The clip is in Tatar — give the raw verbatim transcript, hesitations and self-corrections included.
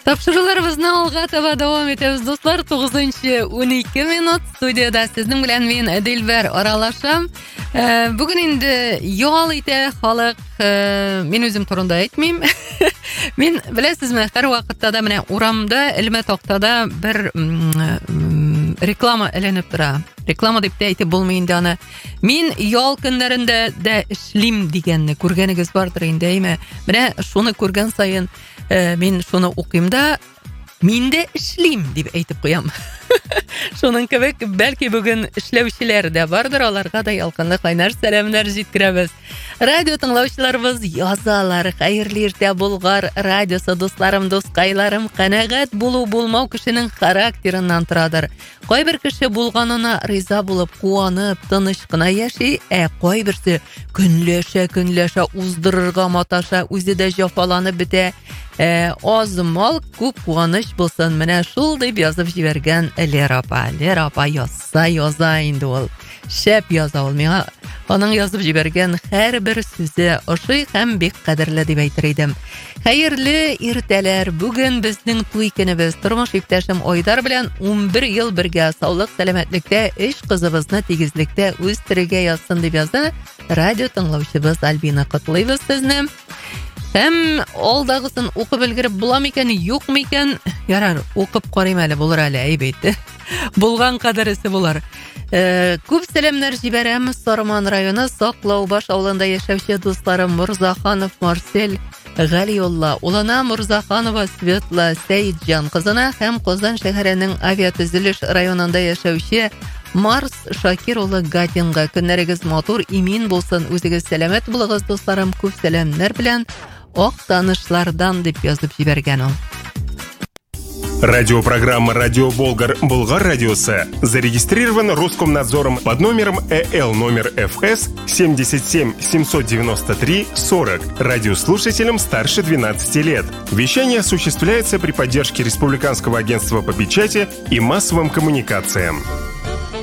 Тапшыруларыбызны алга таба дәвам итәбез, дуслар. тугызынчы унике минут студияда сезнең белән мин Дилбәр аралашам. Бүген инде ял итә халык. Мин үзем турында әйтмим. Мин беләсезме, һәр вакытта да менә урамда, Элмә тактада бер реклама эленеп тора. Реклама дип әйтеп булмый инде аны. Мин ял көннәрендә дә эшлим дигәнне күргәнегез бардыр инде, әйме? Менә шуны күргән саен мин шуны укыйм да, мин дә эшлим дип әйтеп куям. Шуның кебек, бәлки бүген эшләүчеләр дә бардыр, аларга да ялкынлы кайнар сәламнар җиткерәбез. Радио тыңлаучыларыбыз язалар, хәерле иртә булгар, радиосы дусларым, дускайларым, канәгать булу булмау кешенең характерыннан торадыр. Кайбер кеше булганына риза булып, куанып, тыныч кына яши, ә кайберсе көнләшә, көнләшә уздырырга маташа, үзе дә җафаланып бетә. Э, аз мал, күп куаныч булсын. Менә шул дип язып җибәргән Лера апа. Лера апа язса яза инде ул. Шәп яза ул. Миңа аның язып җибәргән һәрбер сүзе ошый һәм бик кадерле дип әйтер идем. Хәерле иртәләр. Бүген безнең туй көнебез. Тормыш иптәшем Айдар белән унбер ел бергә саулык, сәламәтлектә, эш кызыбызны тигезлектә үстерергә язсын дип язды. Радио тыңлаучыбыз Альбина, котлыйбыз сезне. Һәм алдагысын укып өлгереп була микән, юк микән? Ярар, укып карыйм әле, булыр әле, әйбәт. Булган кадәресе булар. Э, күп сәламнар җибәрәм Сарман районы Саклаубаш авылында яшәүче дусларым Мурзаханов Марсель, Галиулла, улына Мурзаханова Светла Сәйитҗан кызына һәм Казан шәһәренең авиатөзелеш районында яшәүче Марс Шакир улы Гатинга. Көннәрегез матур, имин булсын, үзегез сәламәт булыгыз дусларым, күп сәламнар белән ак танышлардан дип язып җибәргән ул. Радиопрограмма «Радио Болгар» Болгар радиосы зарегистрирован Роскомнадзором под номером Э Л номер Ф С семь семь семь девять три сорок. Радиослушателям старше двенадцати лет. Вещание осуществляется при поддержке Республиканского агентства по печати и массовым коммуникациям.